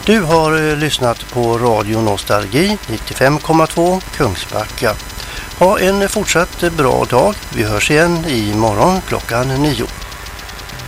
Du har lyssnat på Radio Nostalgi 95,2 Kungsbacka. Ha en fortsatt bra dag. Vi hörs igen imorgon klockan 9.